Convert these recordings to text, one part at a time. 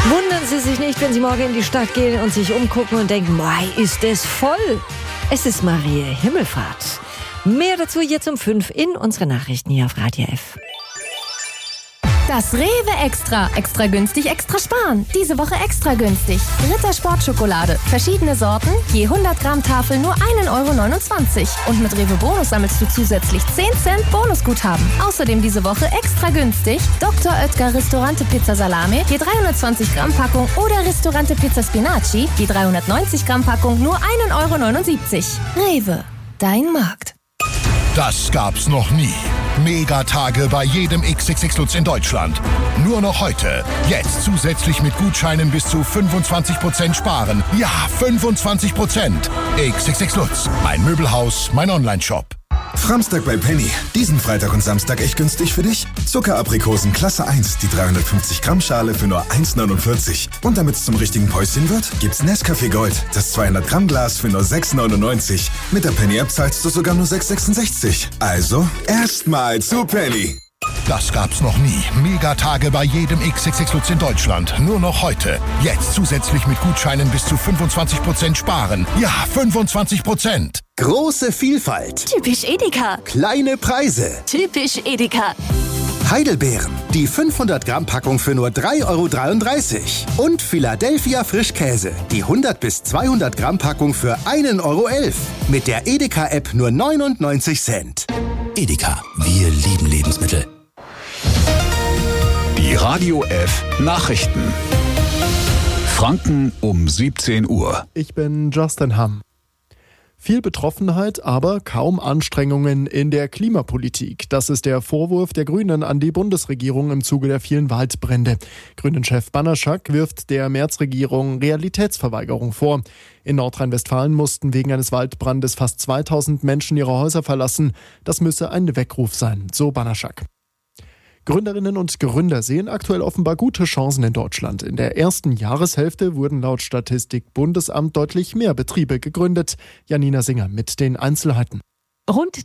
Wundern Sie sich nicht, wenn Sie morgen in die Stadt gehen und sich umgucken und denken, boah, ist es voll. Es ist Maria Himmelfahrt. Mehr dazu jetzt um 5 in unsere Nachrichten hier auf Radio F. Das Rewe Extra. Extra günstig, extra sparen. Diese Woche extra günstig. Ritter Sportschokolade. Verschiedene Sorten. Je 100 Gramm Tafel nur 1,29 €. Und mit Rewe Bonus sammelst du zusätzlich 10 Cent Bonusguthaben. Außerdem diese Woche extra günstig. Dr. Oetker Ristorante Pizza Salame. Je 320 Gramm Packung. Oder Ristorante Pizza Spinaci. Je 390 Gramm Packung nur 1,79 €. Rewe. Dein Markt. Das gab's noch nie. Megatage bei jedem XXX Lutz in Deutschland. Nur noch heute. Jetzt zusätzlich mit Gutscheinen bis zu 25% sparen. Ja, 25%. XXX Lutz. Mein Möbelhaus, mein Onlineshop. Framstag bei Penny. Diesen Freitag und Samstag echt günstig für dich? Zuckeraprikosen Klasse 1, die 350 Gramm Schale für nur 1,49 €. Und damit es zum richtigen Päuschen wird, gibt's Nescafé Gold, das 200 Gramm Glas für nur 6,99 €. Mit der Penny-App zahlst du sogar nur 6,66 €. Also, erstmal zu Penny. Das gab's noch nie. Megatage bei jedem XXX Lutz in Deutschland. Nur noch heute. Jetzt zusätzlich mit Gutscheinen bis zu 25% sparen. Ja, 25%. Große Vielfalt. Typisch Edeka. Kleine Preise. Typisch Edeka. Heidelbeeren. Die 500 Gramm Packung für nur 3,33 €. Und Philadelphia Frischkäse. Die 100 bis 200 Gramm Packung für 1,11 €. Mit der Edeka-App nur 99 Cent. Edeka. Wir lieben Lebensmittel. Die Radio F Nachrichten. Franken um 17 Uhr. Ich bin Justin Hamm. Viel Betroffenheit, aber kaum Anstrengungen in der Klimapolitik. Das ist der Vorwurf der Grünen an die Bundesregierung im Zuge der vielen Waldbrände. Grünen-Chef Banaschak wirft der Merz-Regierung Realitätsverweigerung vor. In Nordrhein-Westfalen mussten wegen eines Waldbrandes fast 2000 Menschen ihre Häuser verlassen. Das müsse ein Weckruf sein, so Banaschak. Gründerinnen und Gründer sehen aktuell offenbar gute Chancen in Deutschland. In der ersten Jahreshälfte wurden laut Statistik Bundesamt deutlich mehr Betriebe gegründet. Janina Singer mit den Einzelheiten. Rund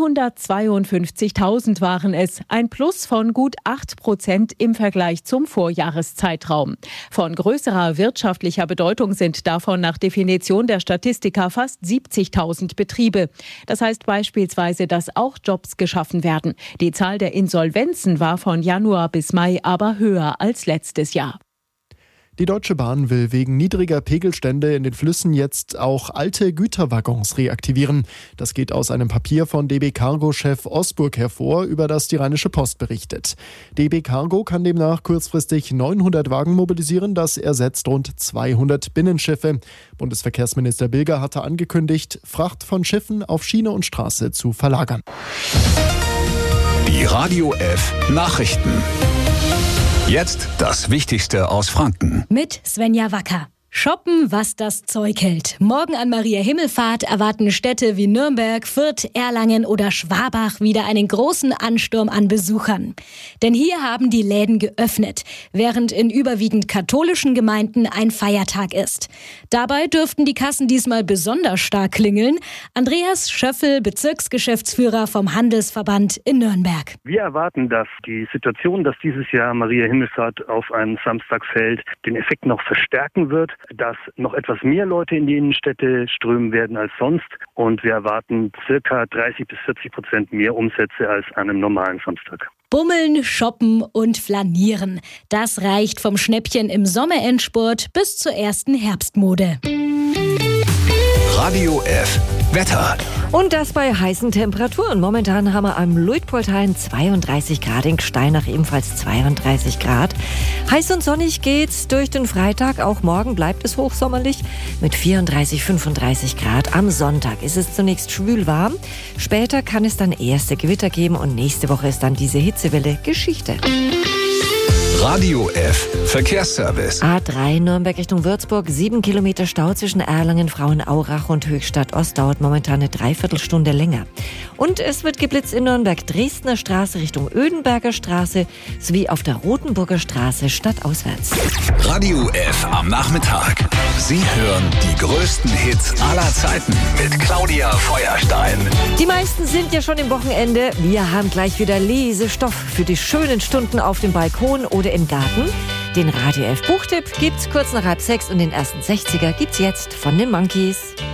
352.000 waren es, ein Plus von gut 8% im Vergleich zum Vorjahreszeitraum. Von größerer wirtschaftlicher Bedeutung sind davon nach Definition der Statistiker fast 70.000 Betriebe. Das heißt beispielsweise, dass auch Jobs geschaffen werden. Die Zahl der Insolvenzen war von Januar bis Mai aber höher als letztes Jahr. Die Deutsche Bahn will wegen niedriger Pegelstände in den Flüssen jetzt auch alte Güterwaggons reaktivieren. Das geht aus einem Papier von DB Cargo-Chef Osburg hervor, über das die Rheinische Post berichtet. DB Cargo kann demnach kurzfristig 900 Wagen mobilisieren. Das ersetzt rund 200 Binnenschiffe. Bundesverkehrsminister Bilger hatte angekündigt, Fracht von Schiffen auf Schiene und Straße zu verlagern. Die Radio F Nachrichten. Jetzt das Wichtigste aus Franken. Mit Svenja Wacker. Shoppen, was das Zeug hält. Morgen an Maria Himmelfahrt erwarten Städte wie Nürnberg, Fürth, Erlangen oder Schwabach wieder einen großen Ansturm an Besuchern. Denn hier haben die Läden geöffnet, während in überwiegend katholischen Gemeinden ein Feiertag ist. Dabei dürften die Kassen diesmal besonders stark klingeln. Andreas Schöffel, Bezirksgeschäftsführer vom Handelsverband in Nürnberg. Wir erwarten, dass die Situation, dass dieses Jahr Maria Himmelfahrt auf einen Samstag fällt, den Effekt noch verstärken wird, dass noch etwas mehr Leute in die Innenstädte strömen werden als sonst. Und wir erwarten circa 30-40% mehr Umsätze als an einem normalen Samstag. Bummeln, shoppen und flanieren. Das reicht vom Schnäppchen im Sommerendspurt bis zur ersten Herbstmode. Radio F Wetter. Und das bei heißen Temperaturen. Momentan haben wir am Luitpoldhain 32 Grad, in Steinach ebenfalls 32 Grad. Heiß und sonnig geht's durch den Freitag. Auch morgen bleibt es hochsommerlich mit 34, 35 Grad. Am Sonntag ist es zunächst schwül warm. Später kann es dann erste Gewitter geben und nächste Woche ist dann diese Hitzewelle Geschichte. Radio F Verkehrsservice. A3 Nürnberg Richtung Würzburg, 7 Kilometer Stau zwischen Erlangen, Frauenaurach und Höchstadt Ost, dauert momentan eine Dreiviertelstunde länger. Und es wird geblitzt in Nürnberg, Dresdner Straße Richtung Ödenberger Straße sowie auf der Rotenburger Straße stadtauswärts. Radio F am Nachmittag. Sie hören die größten Hits aller Zeiten mit Claudia Feuerstein. Die meisten sind ja schon im Wochenende. Wir haben gleich wieder Lesestoff für die schönen Stunden auf dem Balkon oder im Garten. Den Radio F Buchtipp gibt's kurz nach 5:30 und den ersten 60er gibt's jetzt von den Monkees.